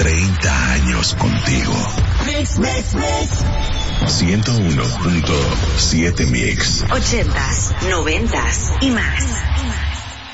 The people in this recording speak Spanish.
30 años contigo. Mix, mix, mix. 101.7 Mix. 80s, 90s y más.